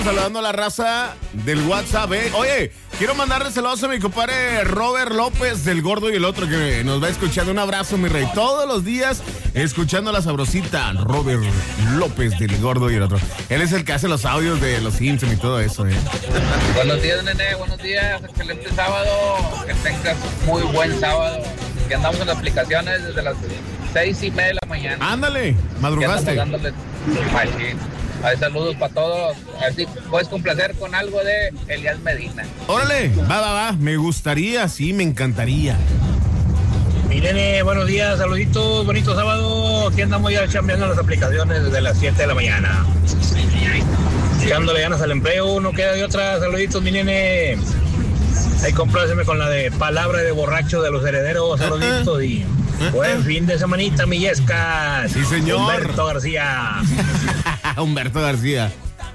Saludando a la raza del WhatsApp, ¿eh? Oye, quiero mandarle saludos a mi compadre Robert López del Gordo y el Otro que nos va escuchando. Un abrazo, mi rey. Todos los días escuchando la sabrosita. Robert López del Gordo y el Otro. Él es el que hace los audios de los Simpsons y todo eso, ¿eh? Buenos días, nene. Buenos días. Excelente sábado. Que tengas muy buen sábado. Que andamos en las aplicaciones desde las 6:30 de la mañana. Ándale, madrugaste. Dándole machín. Hay saludos para todos. A ver si puedes complacer con algo de Elías Medina. Órale, va. Me gustaría, sí, me encantaría. Miren, buenos días, saluditos, bonito sábado. Aquí andamos ya chambeando las aplicaciones desde las 7 de la mañana. Echándole ganas al empleo, no queda de otra. Saluditos, mi nene. Ahí compláceme con la de Palabra de Borracho de los Herederos. Saluditos y buen fin de semanita, mi Yesca. Sí, señor. Humberto García. Humberto García.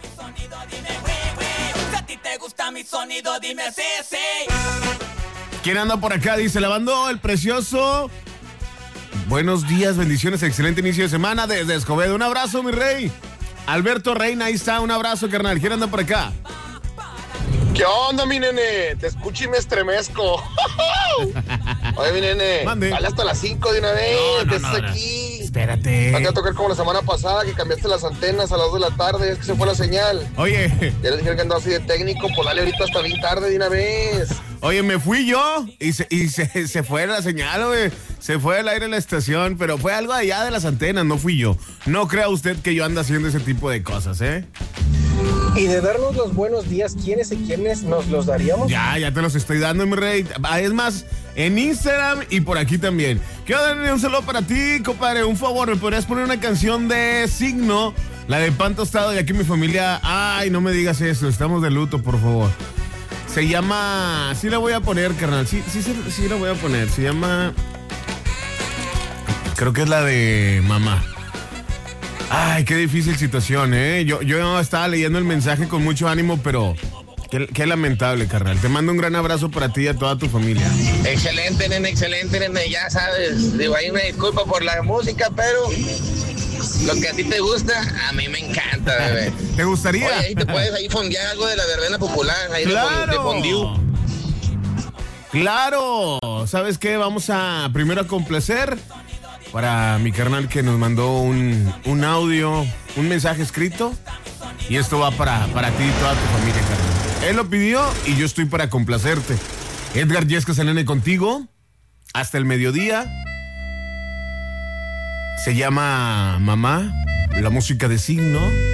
¿Quién anda por acá? Dice, lavando el precioso. Buenos días, bendiciones, excelente inicio de semana desde Escobedo. Un abrazo, mi rey. Alberto Reina, ahí está, un abrazo, carnal. ¿Quién anda por acá? ¿Qué onda, mi nene? Te escucho y me estremezco. Oye, mi nene, mande. Dale hasta las 5 de una vez. No, ¿Qué estás aquí? Espérate. Vas a tocar como la semana pasada que cambiaste las antenas a las 2 de la tarde. Es que se fue la señal. Oye. Ya les dijeron que andaba así de técnico. Pues dale ahorita hasta bien tarde de una vez. Oye, me fui yo y se fue la señal, güey. Se fue al aire la estación, pero fue algo allá de las antenas, no fui yo. No crea usted que yo ando haciendo ese tipo de cosas, ¿eh? Y de darnos los buenos días, ¿quiénes y quiénes nos los daríamos? Ya te los estoy dando, mi rey. Es más, en Instagram y por aquí también. Quiero darle un saludo para ti, compadre. Un favor, ¿me podrías poner una canción de Signo? La de Pan Tostado, y aquí mi familia... Ay, no me digas eso, estamos de luto, por favor. Se llama... Sí la voy a poner, carnal. Sí la voy a poner. Se llama... Creo que es la de Mamá. Ay, qué difícil situación, ¿eh? Yo estaba leyendo el mensaje con mucho ánimo, pero qué lamentable, carnal. Te mando un gran abrazo para ti y a toda tu familia. Excelente, nene, ya sabes. Digo, ahí me disculpa por la música, pero lo que a ti te gusta, a mí me encanta, bebé. ¿Te gustaría? Oye, ahí te puedes ahí fondear algo de la verbena popular, ahí ¡Claro! de fondue. ¡Claro! ¿Sabes qué? Vamos a primero a complacer para mi carnal que nos mandó un audio, un mensaje escrito. Y esto va para ti y toda tu familia, carnal. Él lo pidió y yo estoy para complacerte. Edgar Yesca Selene contigo hasta el mediodía. Se llama Mamá, la música de Signo.